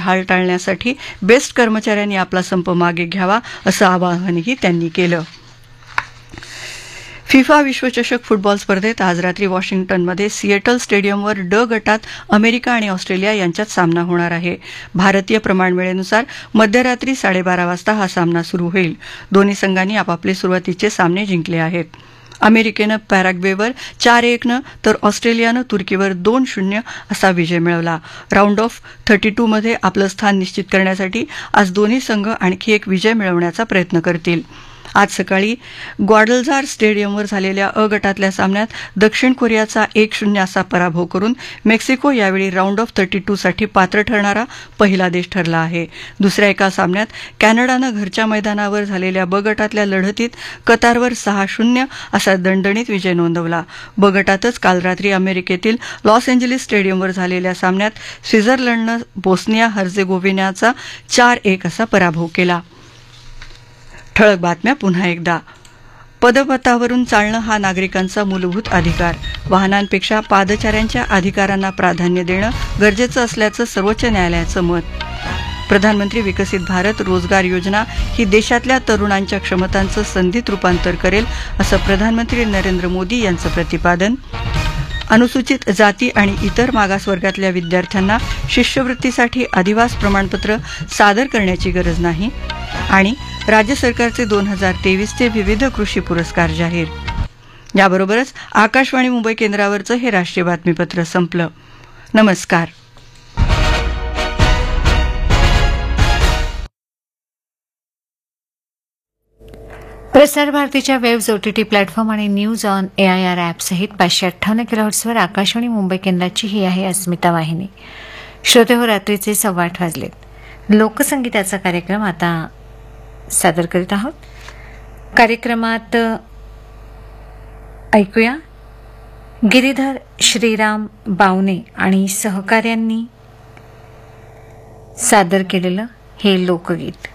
हाल टाळण्यासाठी बेस्ट कर्मचाऱ्यांनी आपला संप मागे घ्यावा असं आवाहनही त्यांनी केलं. फिफा विश्वचषक फुटबॉल स्पर्धेत आज रात्री वॉशिंग्टनमध्ये सिएटल स्टेडियमवर ड गटात अमेरिका आणि ऑस्ट्रेलिया यांच्यात सामना होणार आहे. भारतीय प्रमाणवेळेनुसार मध्यरात्री 12:30 वाजता हा सामना सुरू होईल. दोन्ही संघांनी आपापले सुरुवातीचे सामने जिंकले आहेत. अमेरिकेनं पॅराग्वेवर 4-1 तर ऑस्ट्रेलियानं तुर्कीवर 2-0 असा विजय मिळवला. राऊंड ऑफ 32 मध्ये आपलं स्थान निश्चित करण्यासाठी आज दोन्ही संघ आणखी एक विजय मिळवण्याचा प्रयत्न करतील. आज सकाळी ग्वाडलजार स्टेडियमवर झालेल्या अ गटातल्या सामन्यात दक्षिण कोरियाचा 1-0 असा पराभव करून मेक्सिको यावेळी राऊंड ऑफ 32 साठी पात्र ठरणारा पहिला देश ठरला आहे. दुसऱ्या एका सामन्यात कॅनडानं घरच्या मैदानावर झालेल्या ब गटातल्या लढतीत कतारवर 6-0 असा दणदणीत विजय नोंदवला. ब गटातच काल रात्री अमेरिकेतील लॉस एंजेलिस स्टेडियमवर झालेल्या सामन्यात स्वित्झर्लंडनं बोस्निया हर्जेगोव्हिनाचा 4-1 असा पराभव केला. ठळक बातम्या पुन्हा एकदा. पदपथावरून चालणं हा नागरिकांचा मूलभूत अधिकार. वाहनांपेक्षा पादचाऱ्यांच्या अधिकारांना प्राधान्य देणं गरजेचं असल्याचं सर्वोच्च न्यायालयाचं मत. प्रधानमंत्री विकसित भारत रोजगार योजना ही देशातल्या तरुणांच्या क्षमतांचं संधीत रूपांतर करेल असं प्रधानमंत्री नरेंद्र मोदी यांचं प्रतिपादन. अनुसूचित जाती आणि इतर मागासवर्गातल्या विद्यार्थ्यांना शिष्यवृत्तीसाठी अधिवास प्रमाणपत्र सादर करण्याची गरज नाही. आणि राज्य सरकारचे 2023चे विविध कृषी पुरस्कार जाहीर. याबरोबरच आकाशवाणी मुंबई केंद्रावरचं हे राष्ट्रीय बातमीपत्र संपलं. नमस्कार. प्रसार भारतीच्या वेब्स OTT प्लॅटफॉर्म आणि न्यूज ऑन AIR ॲप सहित 558 किलोहर्ट्झवर आकाशवाणी मुंबई केंद्राची ही आहे अस्मिता वाहिनी. श्रोते हो, रात्रीचे 8:15 वाजलेत. लोकसंगीताचा कार्यक्रम आता सादर करीत आहोत. कार्यक्रमात ऐकूया गिरीधर श्रीराम बावने आणि सहकाऱ्यांनी सादर केलेलं हे लोकगीत.